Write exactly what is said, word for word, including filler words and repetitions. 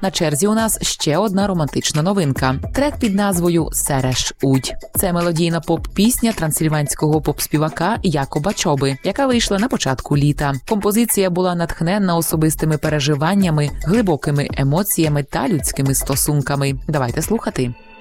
На черзі у нас ще одна романтична новинка. Трек під назвою «Сереш удь». Це мелодійна поп-пісня трансильванського поп-співака Якоба Чоби, яка вийшла на початку літа. Композиція була натхненна особистими переживаннями, глибокими емоціями та людськими стосунками. Давайте слухати.